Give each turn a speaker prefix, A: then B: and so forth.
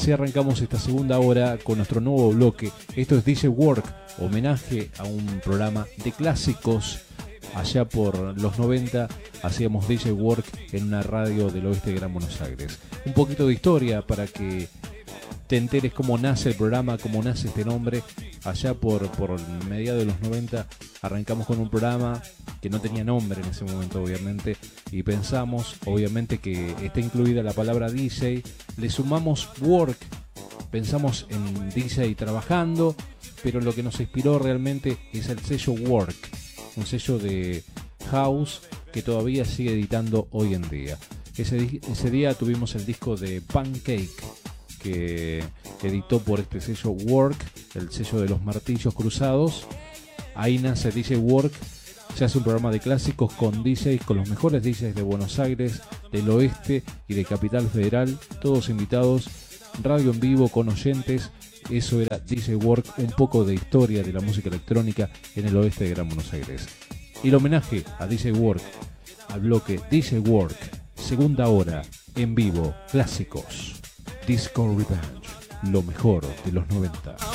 A: Así arrancamos esta segunda hora con nuestro nuevo bloque. Esto es DJ Work, homenaje a un programa de clásicos. Allá por los 90 hacíamos DJ Work en una radio del oeste de Gran Buenos Aires. Un poquito de historia para que te enteres cómo nace el programa, cómo nace este nombre. Allá por mediados de los 90 arrancamos con un programa que no tenía nombre en ese momento, obviamente, y pensamos, obviamente, que está incluida la palabra DJ. Le sumamos Work, pensamos en DJ trabajando, pero lo que nos inspiró realmente es el sello Work, un sello de house que todavía sigue editando hoy en día. Ese día tuvimos el disco de Pancake, que editó por este sello Work, el sello de los martillos cruzados. Ahí nace DJ Work. Se hace un programa de clásicos con DJs, con los mejores DJs de Buenos Aires, del oeste y de Capital Federal, todos invitados, radio en vivo con oyentes. Eso era DJ Work, un poco de historia de la música electrónica en el oeste de Gran Buenos Aires. Y el homenaje a DJ Work, al bloque DJ Work, segunda hora, en vivo, clásicos, Disco Revenge, lo mejor de los 90.